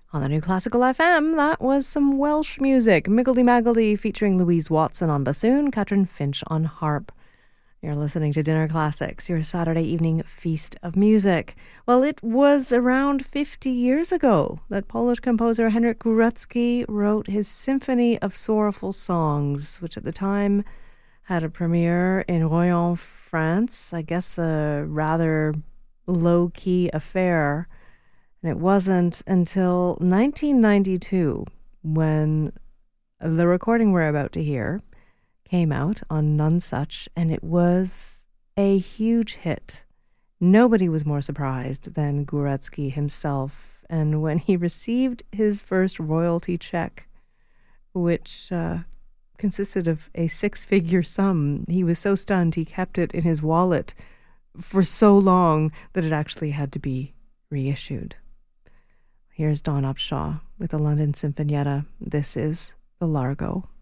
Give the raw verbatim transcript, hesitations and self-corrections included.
On the New Classical F M, that was some Welsh music. Miggledy Maggledy featuring Louise Watson on bassoon, Katrin Finch on harp. You're listening to Dinner Classics, your Saturday evening feast of music. Well, it was around fifty years ago that Polish composer Henryk Górecki wrote his Symphony of Sorrowful Songs, which at the time had a premiere in Royan, France. I guess a rather low-key affair. And it wasn't until nineteen ninety-two when the recording we're about to hear came out on Nonesuch, and it was a huge hit. Nobody was more surprised than Górecki himself. And when he received his first royalty check, which uh, consisted of a six-figure sum, he was so stunned he kept it in his wallet for so long that it actually had to be reissued. Here's Dawn Upshaw with the London Sinfonietta. This is the Largo.